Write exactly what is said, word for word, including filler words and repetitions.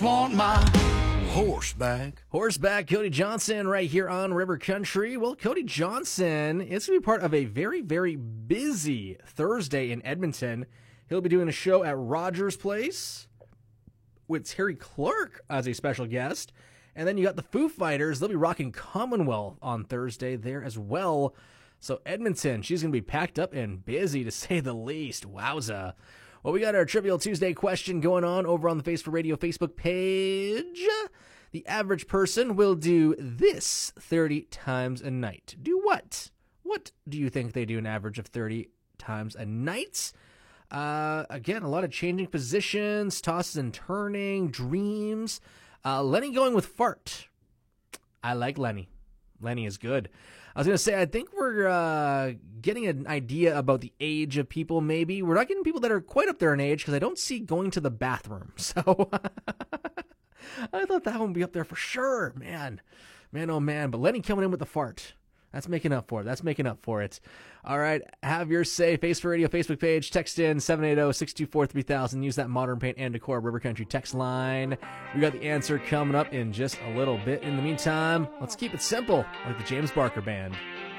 want my horseback. Horseback, Cody Johnson right here on River Country. Well, Cody Johnson is going to be part of a very, very busy Thursday in Edmonton. He'll be doing a show at Rogers Place with Terry Clark as a special guest. And then you got the Foo Fighters. They'll be rocking Commonwealth on Thursday there as well. So Edmonton, she's going to be packed up and busy to say the least. Wowza. Well, we got our Trivial Tuesday question going on over on the Face for Radio Facebook page. The average person will do this thirty times a night. Do what? What do you think they do an average of thirty times a night? Uh, again, a lot of changing positions, tosses and turning, dreams. Uh, Lenny going with fart. I like Lenny. Lenny is good. I was going to say, I think we're uh, getting an idea about the age of people, maybe. We're not getting people that are quite up there in age because I don't see going to the bathroom. So I thought that one would be up there for sure. Man, man, oh man. But Lenny coming in with the fart. That's making up for it. That's making up for it. All right. Have your say. Face for Radio Facebook page. Text in seven eight zero, six two four, three thousand. Use that Modern Paint and Decor River Country text line. We got the answer coming up in just a little bit. In the meantime, let's keep it simple like the James Barker Band.